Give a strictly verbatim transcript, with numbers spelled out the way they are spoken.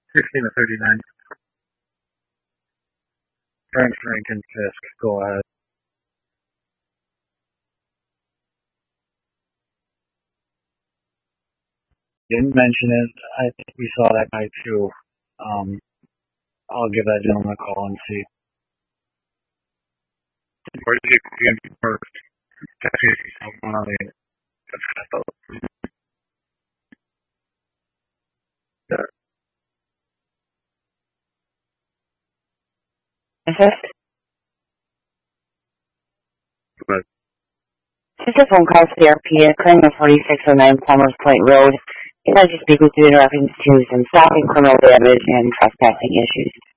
sixteen to thirty-nine. Frank, Frank, and Fisk. Go ahead. Didn't mention it. I think we saw that guy too. Um, I'll give that gentleman a call and see. Where did you get first? One on the Assist? But This is a phone call to the R P occurring on forty-six oh nine Plumbers Point Road. I'd like to speak with you in reference to some stopping criminal damage and trespassing issues.